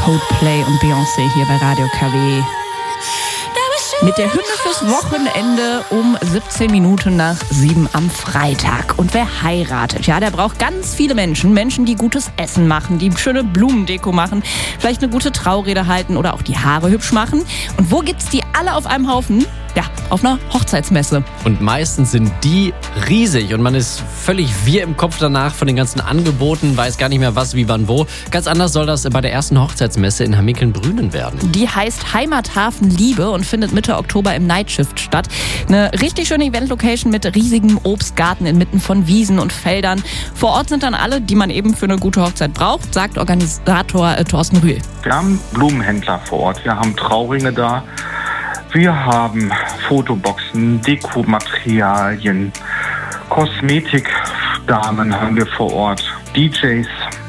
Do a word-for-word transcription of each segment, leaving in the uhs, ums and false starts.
Coldplay und Beyoncé hier bei Radio K W. Mit der Hymne fürs Wochenende um siebzehn Minuten nach sieben am Freitag. Und wer heiratet, ja, der braucht ganz viele Menschen. Menschen, die gutes Essen machen, die schöne Blumendeko machen, vielleicht eine gute Traurede halten oder auch die Haare hübsch machen. Und wo gibt's die alle auf einem Haufen? Ja, auf einer Hochzeitsmesse. Und meistens sind die riesig und man ist völlig wirr im Kopf danach von den ganzen Angeboten, weiß gar nicht mehr was, wie, wann, wo. Ganz anders soll das bei der ersten Hochzeitsmesse in Hamminkeln-Brünen werden. Die heißt Heimathafen Liebe und findet Mitte Oktober im Nightshift statt. Eine richtig schöne Event-Location mit riesigem Obstgarten inmitten von Wiesen und Feldern. Vor Ort sind dann alle, die man eben für eine gute Hochzeit braucht, sagt Organisator äh, Thorsten Rühl. Wir haben Blumenhändler vor Ort, wir haben Trauringe da. Wir haben Fotoboxen, Dekomaterialien, Kosmetikdamen haben wir vor Ort, D Js,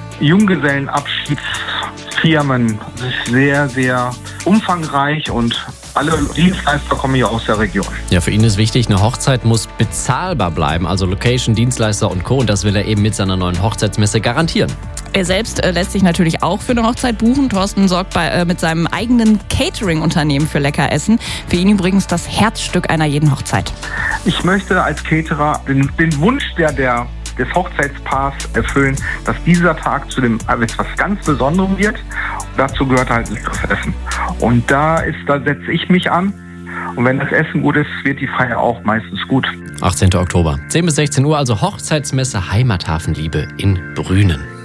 Junggesellenabschiedsfirmen. Das ist sehr, sehr umfangreich und alle Dienstleister kommen hier aus der Region. Ja, für ihn ist wichtig, eine Hochzeit muss bezahlbar bleiben, also Location, Dienstleister und Co. Und das will er eben mit seiner neuen Hochzeitsmesse garantieren. Er selbst äh, lässt sich natürlich auch für eine Hochzeit buchen. Thorsten sorgt bei, äh, mit seinem eigenen Catering-Unternehmen für lecker Essen. Für ihn übrigens das Herzstück einer jeden Hochzeit. Ich möchte als Caterer den, den Wunsch der, der, des Hochzeitspaars erfüllen, dass dieser Tag zu dem etwas ganz Besonderem wird. Und dazu gehört halt leckeres Essen. Und da, ist, da setze ich mich an. Und wenn das Essen gut ist, wird die Feier auch meistens gut. achtzehnten Oktober, zehn bis sechzehn Uhr, also Hochzeitsmesse Heimathafen Liebe in Brünen.